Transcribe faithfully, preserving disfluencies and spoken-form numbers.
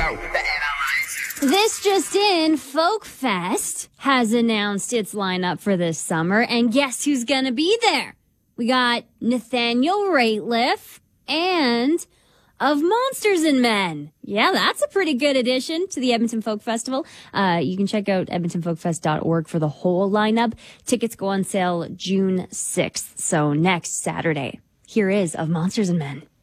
show. The Analyzer. This just in, Folk Fest has announced its lineup for this summer, and guess who's gonna be there? We got Nathaniel Rateliff and Of Monsters and Men. Yeah, that's a pretty good addition to the Edmonton Folk Festival. Uh, you can check out edmonton folk fest dot org for the whole lineup. Tickets go on sale June sixth, so next Saturday. Here is Of Monsters and Men.